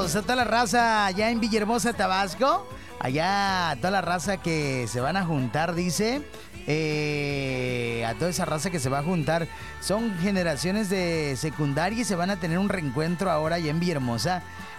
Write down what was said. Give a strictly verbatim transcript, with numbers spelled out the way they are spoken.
Saludos a toda la raza allá en Villahermosa, Tabasco. Allá toda la raza que se van a juntar, dice. Eh, a toda esa raza que se va a juntar. Son generaciones de secundaria y se van a tener un reencuentro ahora allá en Villahermosa.